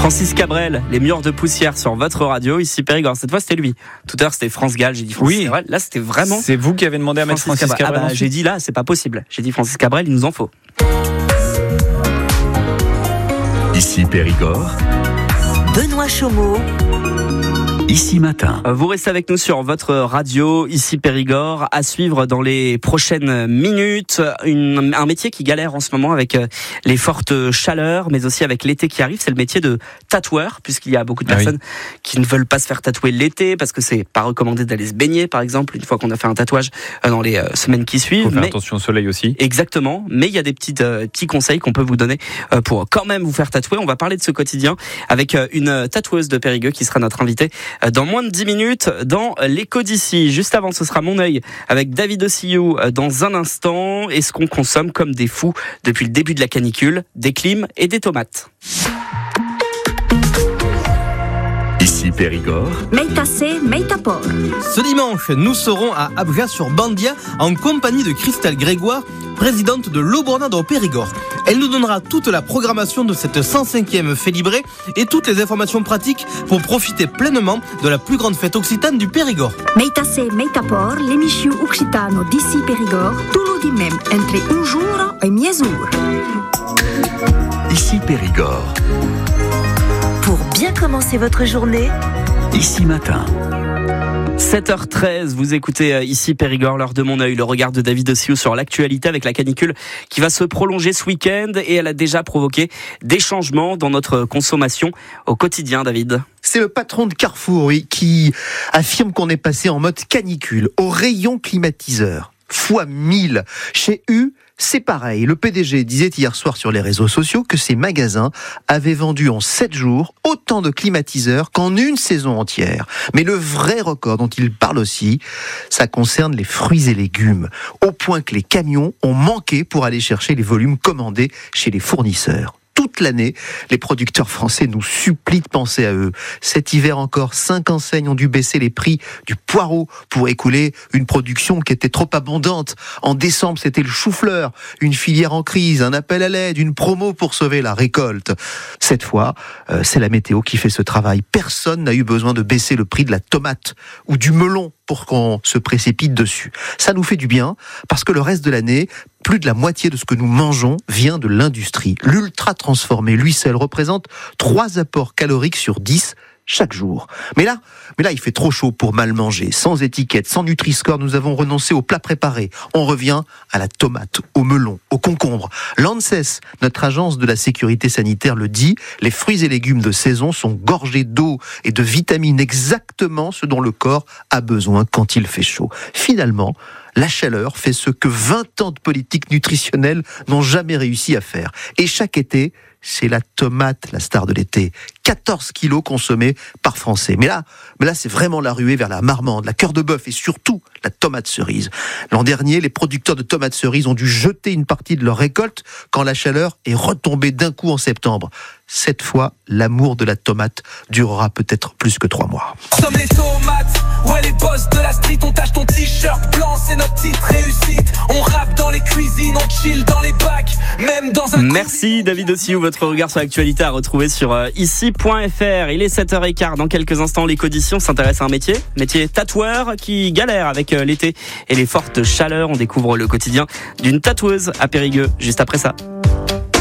Francis Cabrel, les murs de poussière sur votre radio, ici Périgord. Cette fois, c'était lui. Tout à l'heure, c'était France Gall. J'ai dit Francis Cabrel. Là, c'était vraiment. C'est vous qui avez demandé à mettre Francis Cabrel. J'ai dit là, c'est pas possible. J'ai dit Francis Cabrel, il nous en faut. Ici Périgord. Benoît Chaumeau. Ici Matin. Vous restez avec nous sur votre radio, ici Périgord, à suivre dans les prochaines minutes. Un métier qui galère en ce moment avec les fortes chaleurs, mais aussi avec l'été qui arrive, c'est le métier de tatoueur, puisqu'il y a beaucoup de personnes qui ne veulent pas se faire tatouer l'été, parce que c'est pas recommandé d'aller se baigner, par exemple, une fois qu'on a fait un tatouage dans les semaines qui suivent. Faut faire attention au soleil aussi. Exactement, mais il y a des petits conseils qu'on peut vous donner pour quand même vous faire tatouer. On va parler de ce quotidien avec une tatoueuse de Périgueux qui sera notre invitée dans moins de 10 minutes dans l'écho d'ici. Juste avant, ce sera Mon œil avec David Ossillou dans un instant. Et ce qu'on consomme comme des fous depuis le début de la canicule, des clims et des tomates. Ici Périgord. Meitase, Meitapor. Ce dimanche, nous serons à Abjas-sur-Bandia en compagnie de Christelle Grégoire, présidente de l'Aubornade au Périgord. Elle nous donnera toute la programmation de cette 105e Félibrée et toutes les informations pratiques pour profiter pleinement de la plus grande fête occitane du Périgord. Meitase, Meitapor, l'émission occitano d'ici Périgord, tout le dimanche entre un jour et mi-jour. Ici Périgord. Pour bien commencer votre journée, Ici Matin. 7h13, vous écoutez ici Périgord, l'heure de Mon œil, le regard de David Ossillou sur l'actualité avec la canicule qui va se prolonger ce week-end et elle a déjà provoqué des changements dans notre consommation au quotidien, David. C'est le patron de Carrefour, oui, qui affirme qu'on est passé en mode canicule, au rayon climatiseur, fois 1000. Chez U, c'est pareil. Le PDG disait hier soir sur les réseaux sociaux que ses magasins avaient vendu en 7 jours autant de climatiseurs qu'en une saison entière. Mais le vrai record dont il parle aussi, ça concerne les fruits et légumes, au point que les camions ont manqué pour aller chercher les volumes commandés chez les fournisseurs. Toute l'année, les producteurs français nous supplient de penser à eux. Cet hiver encore, 5 enseignes ont dû baisser les prix du poireau pour écouler une production qui était trop abondante. En décembre, c'était le chou-fleur, une filière en crise, un appel à l'aide, une promo pour sauver la récolte. Cette fois, c'est la météo qui fait ce travail. Personne n'a eu besoin de baisser le prix de la tomate ou du melon pour qu'on se précipite dessus. Ça nous fait du bien, parce que le reste de l'année, plus de la moitié de ce que nous mangeons vient de l'industrie. L'ultra transformé, lui seul, représente 3 apports caloriques sur 10 chaque jour. Mais là, il fait trop chaud pour mal manger. Sans étiquette, sans Nutri-Score, nous avons renoncé aux plats préparés. On revient à la tomate, au melon, au concombre. L'ANSES, notre agence de la sécurité sanitaire, le dit, les fruits et légumes de saison sont gorgés d'eau et de vitamines, exactement ce dont le corps a besoin quand il fait chaud. Finalement, la chaleur fait ce que 20 ans de politique nutritionnelle n'ont jamais réussi à faire. Et chaque été, c'est la tomate, la star de l'été. 14 kilos consommés par Français. Mais là, c'est vraiment la ruée vers la marmande, la cœur de bœuf et surtout la tomate cerise. L'an dernier, les producteurs de tomates cerises ont dû jeter une partie de leur récolte quand la chaleur est retombée d'un coup en septembre. Cette fois, l'amour de la tomate durera peut-être plus que 3 mois. Sommes les tomates, ouais les boss de la street, on tâche ton t-shirt blanc, c'est notre petite réussite. On rappe dans les cuisines, on chill dans les bacs, même dans un... Merci David Ossillou, votre regard sur l'actualité à retrouver sur ici.fr. Il est 7h15, dans quelques instants l'écho d'ici, on s'intéresse à un métier tatoueur qui galère avec l'été et les fortes chaleurs. On découvre le quotidien d'une tatoueuse à Périgueux, juste après ça.